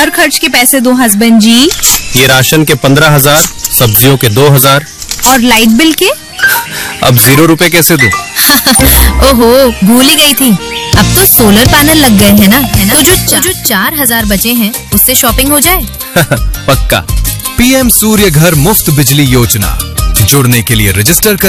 घर खर्च के पैसे दो हस्बैंड जी। ये राशन के 15,000, सब्जियों के 2,000 और लाइट बिल के? अब 0 रुपए कैसे दूं? ओहो, भूल ही गई थी। अब तो सोलर पैनल लग गए हैं ना? तो जो 4,000 बचे हैं उससे शॉपिंग हो जाए। पक्का। PM सूर्य घर मुफ्त बिजली योजना, जुड़ने के लिए रजिस्टर कर